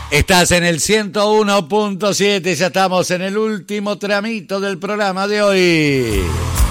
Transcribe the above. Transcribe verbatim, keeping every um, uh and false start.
Estás en el ciento uno punto siete, ya estamos en el último tramito del programa de hoy.